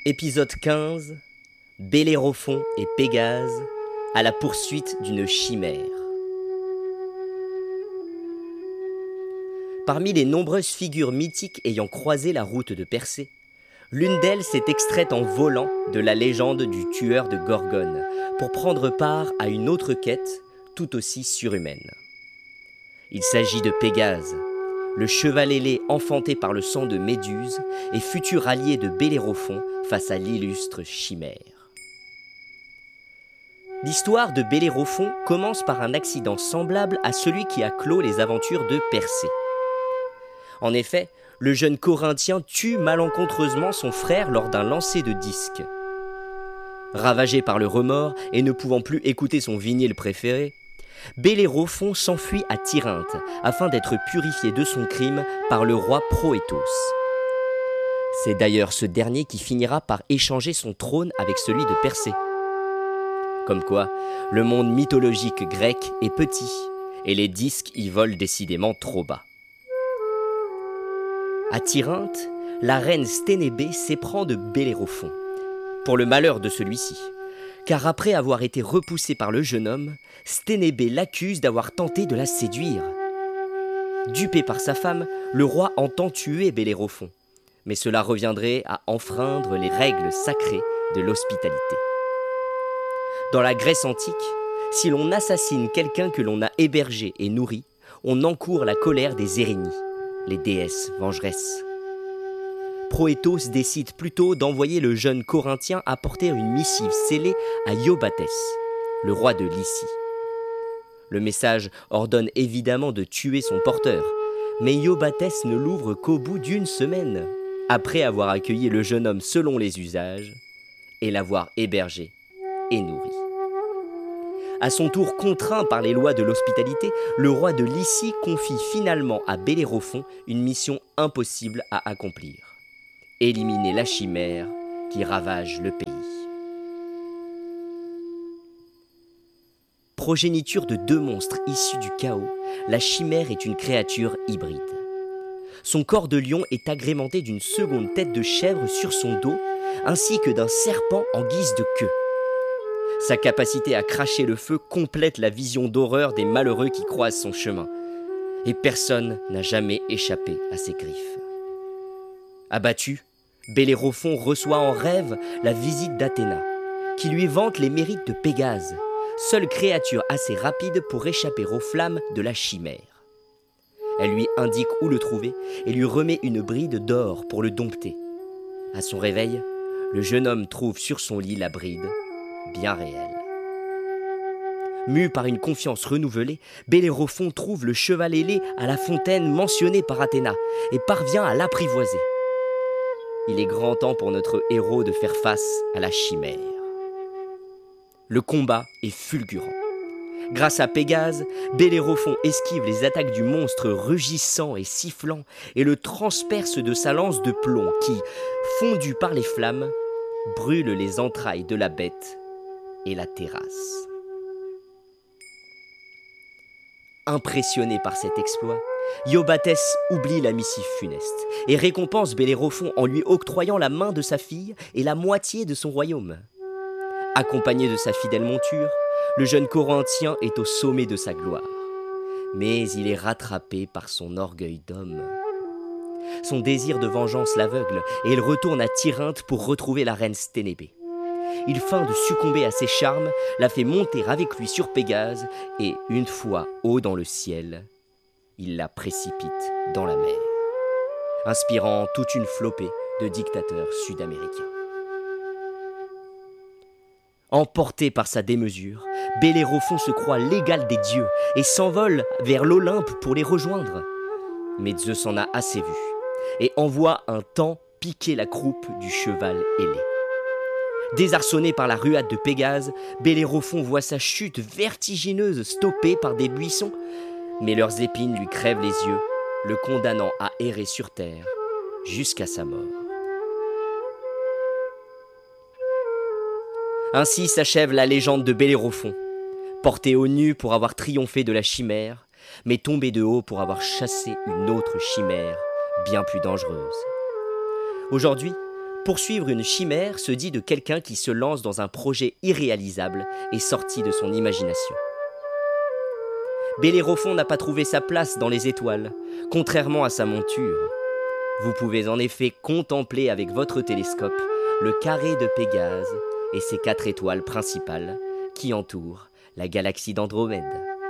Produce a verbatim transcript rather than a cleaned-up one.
Épisode quinze. Bellérophon et Pégase à la poursuite d'une chimère. Parmi les nombreuses figures mythiques ayant croisé la route de Persée, l'une d'elles s'est extraite en volant de la légende du tueur de Gorgone pour prendre part à une autre quête tout aussi surhumaine. Il s'agit de Pégase, le cheval ailé enfanté par le sang de Méduse et futur allié de Bellérophon face à l'illustre chimère. L'histoire de Bellérophon commence par un accident semblable à celui qui a clos les aventures de Persée. En effet, le jeune Corinthien tue malencontreusement son frère lors d'un lancer de disque. Ravagé par le remords et ne pouvant plus écouter son vinyle préféré, Bellérophon s'enfuit à Tirynthe afin d'être purifié de son crime par le roi Proétos. C'est d'ailleurs ce dernier qui finira par échanger son trône avec celui de Persée. Comme quoi, le monde mythologique grec est petit et les disques y volent décidément trop bas. À Tirynthe, la reine Sténébé s'éprend de Bellérophon, pour le malheur de celui-ci. Car après avoir été repoussé par le jeune homme, Sténébé l'accuse d'avoir tenté de la séduire. Dupé par sa femme, le roi entend tuer Bellérophon, mais cela reviendrait à enfreindre les règles sacrées de l'hospitalité. Dans la Grèce antique, si l'on assassine quelqu'un que l'on a hébergé et nourri, on encourt la colère des Érénies, les déesses vengeresses. Proétos décide plutôt d'envoyer le jeune Corinthien apporter une missive scellée à Iobates, le roi de Lycie. Le message ordonne évidemment de tuer son porteur, mais Iobates ne l'ouvre qu'au bout d'une semaine, après avoir accueilli le jeune homme selon les usages et l'avoir hébergé et nourri. À son tour contraint par les lois de l'hospitalité, le roi de Lycie confie finalement à Bellérophon une mission impossible à accomplir. Éliminer la chimère qui ravage le pays. Progéniture de deux monstres issus du chaos, la chimère est une créature hybride. Son corps de lion est agrémenté d'une seconde tête de chèvre sur son dos, ainsi que d'un serpent en guise de queue. Sa capacité à cracher le feu complète la vision d'horreur des malheureux qui croisent son chemin. Et personne n'a jamais échappé à ses griffes. Abattu, Bellérophon reçoit en rêve la visite d'Athéna, qui lui vante les mérites de Pégase, seule créature assez rapide pour échapper aux flammes de la chimère. Elle lui indique où le trouver et lui remet une bride d'or pour le dompter. À son réveil, le jeune homme trouve sur son lit la bride, bien réelle. Mu par une confiance renouvelée, Bellérophon trouve le cheval ailé à la fontaine mentionnée par Athéna et parvient à l'apprivoiser. Il est grand temps pour notre héros de faire face à la chimère. Le combat est fulgurant. Grâce à Pégase, Bellérophon esquive les attaques du monstre rugissant et sifflant et le transperce de sa lance de plomb qui, fondue par les flammes, brûle les entrailles de la bête et la terrasse. Impressionné par cet exploit, Iobates oublie la missive funeste et récompense Bellérophon en lui octroyant la main de sa fille et la moitié de son royaume. Accompagné de sa fidèle monture, le jeune Corinthien est au sommet de sa gloire. Mais il est rattrapé par son orgueil d'homme. Son désir de vengeance l'aveugle et il retourne à Tirynthe pour retrouver la reine Sténébé. Il feint de succomber à ses charmes, la fait monter avec lui sur Pégase et, une fois haut dans le ciel, il la précipite dans la mer, inspirant toute une flopée de dictateurs sud-américains. Emporté par sa démesure, Bellérophon se croit l'égal des dieux et s'envole vers l'Olympe pour les rejoindre. Mais Zeus en a assez vu et envoie un taon piquer la croupe du cheval ailé. Désarçonné par la ruade de Pégase, Bellérophon voit sa chute vertigineuse stoppée par des buissons, mais leurs épines lui crèvent les yeux, le condamnant à errer sur terre jusqu'à sa mort. Ainsi s'achève la légende de Bellérophon, porté au nu pour avoir triomphé de la chimère, mais tombé de haut pour avoir chassé une autre chimère bien plus dangereuse. Aujourd'hui, Poursuivre une chimère se dit de quelqu'un qui se lance dans un projet irréalisable et sorti de son imagination. Bellérophon n'a pas trouvé sa place dans les étoiles, contrairement à sa monture. Vous pouvez en effet contempler avec votre télescope le carré de Pégase et ses quatre étoiles principales qui entourent la galaxie d'Andromède.